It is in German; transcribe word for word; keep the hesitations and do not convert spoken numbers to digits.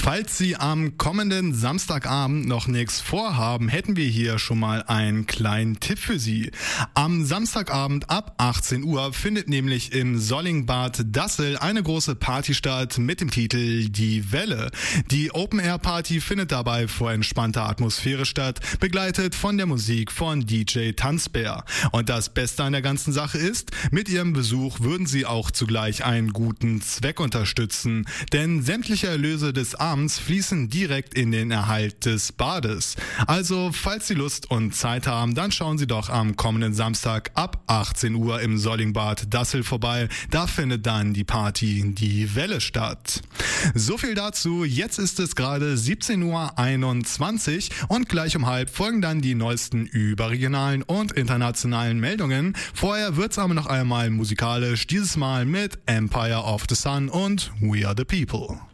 Falls Sie am kommenden Samstagabend noch nichts vorhaben, hätten wir hier schon mal einen kleinen Tipp für Sie. Am Samstagabend ab achtzehn Uhr findet nämlich im Sollingbad Dassel eine große Party statt mit dem Titel Die Welle. Die Open-Air-Party findet dabei vor entspannter Atmosphäre statt, begleitet von der Musik von D J Tanzbär. Und das Beste an der ganzen Sache ist, mit Ihrem Besuch würden Sie auch zugleich einen guten Zweck unterstützen, denn sämtliche Erlöse des Abends fließen direkt in den Erhalt des Bades. Also, falls Sie Lust und Zeit haben, dann schauen Sie doch am kommenden Samstag ab achtzehn Uhr im Sollingbad Dassel vorbei. Da findet dann die Party Die Welle statt. So viel dazu. Jetzt ist es gerade siebzehn Uhr einundzwanzig und gleich um halb folgen dann die neuesten überregionalen und internationalen Meldungen. Vorher wird's aber noch einmal musikalisch, dieses Mal mit Empire of the Sun und We Are the People.